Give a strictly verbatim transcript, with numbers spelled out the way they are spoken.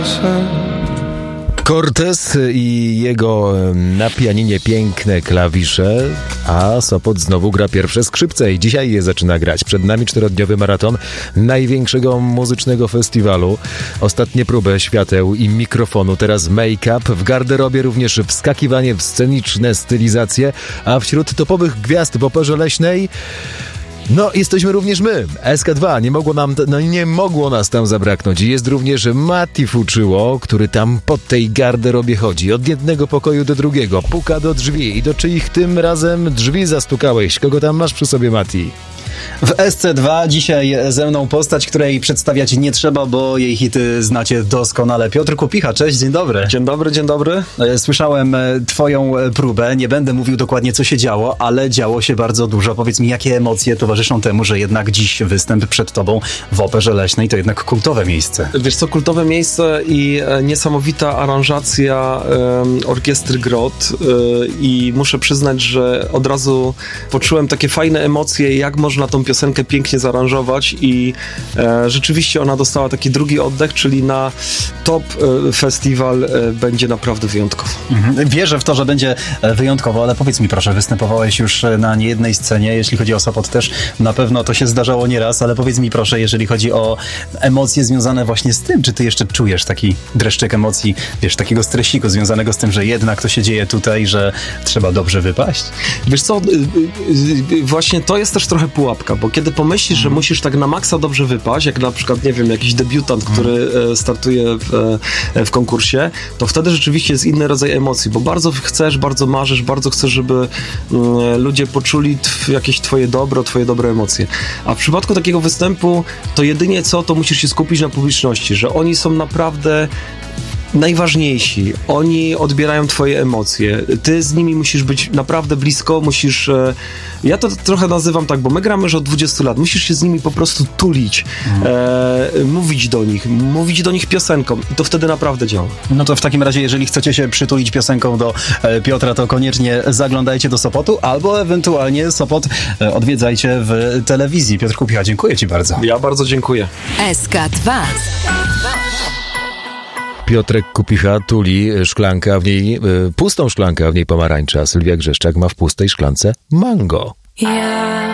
Cortez i jego na pianinie piękne klawisze, a Sopot znowu gra pierwsze skrzypce i dzisiaj je zaczyna grać. Przed nami czterodniowy maraton największego muzycznego festiwalu. Ostatnie próby świateł i mikrofonu, teraz make-up, w garderobie również wskakiwanie w sceniczne stylizacje, a wśród topowych gwiazd w Operze Leśnej no, jesteśmy również my. S K dwa. Nie mogło nam, no nie mogło nas tam zabraknąć. Jest również Mati Fuczyło, który tam po tej garderobie chodzi. Od jednego pokoju do drugiego. Puka do drzwi. I do czyich tym razem drzwi zastukałeś? Kogo tam masz przy sobie, Mati? W S C dwa dzisiaj ze mną postać, której przedstawiać nie trzeba, bo jej hity znacie doskonale. Piotr Kupicha, cześć, dzień dobry. Dzień dobry, dzień dobry. Słyszałem twoją próbę, nie będę mówił dokładnie, co się działo, ale działo się bardzo dużo. Powiedz mi, jakie emocje towarzyszą temu, że jednak dziś występ przed tobą w Operze Leśnej to jednak kultowe miejsce. Wiesz co, kultowe miejsce i niesamowita aranżacja um, orkiestry Grot um, i muszę przyznać, że od razu poczułem takie fajne emocje, jak można tą piosenkę pięknie zaaranżować i e, rzeczywiście ona dostała taki drugi oddech, czyli na top e, festiwal e, będzie naprawdę wyjątkowo. Mhm. Wierzę w to, że będzie wyjątkowo, ale powiedz mi proszę, występowałeś już na niejednej scenie, jeśli chodzi o Sopot też na pewno to się zdarzało nieraz, ale powiedz mi proszę, jeżeli chodzi o emocje związane właśnie z tym, czy ty jeszcze czujesz taki dreszczyk emocji, wiesz, takiego stresiku związanego z tym, że jednak to się dzieje tutaj, że trzeba dobrze wypaść? Wiesz co, właśnie to jest też trochę pułapka, bo kiedy pomyślisz, mm. że musisz tak na maksa dobrze wypaść, jak na przykład, nie wiem, jakiś debiutant, mm. który startuje w, w konkursie, to wtedy rzeczywiście jest inny rodzaj emocji, bo bardzo chcesz, bardzo marzysz, bardzo chcesz, żeby ludzie poczuli tw- jakieś twoje dobro, twoje dobre emocje. A w przypadku takiego występu, to jedynie co, to musisz się skupić na publiczności, że oni są naprawdę najważniejsi. Oni odbierają twoje emocje. Ty z nimi musisz być naprawdę blisko, musisz... E, ja to trochę nazywam tak, bo my gramy już od dwudziestu lat. Musisz się z nimi po prostu tulić, mhm. e, mówić do nich, mówić do nich piosenką i to wtedy naprawdę działa. No to w takim razie, jeżeli chcecie się przytulić piosenką do e, Piotra, to koniecznie zaglądajcie do Sopotu, albo ewentualnie Sopot e, odwiedzajcie w telewizji. Piotr Kupicha, dziękuję ci bardzo. Ja bardzo dziękuję. S K dwa. Piotrek Kupicha tuli szklankę, a w niej y, pustą szklankę, a w niej pomarańcza. Sylwia Grzeszczak ma w pustej szklance mango. Ja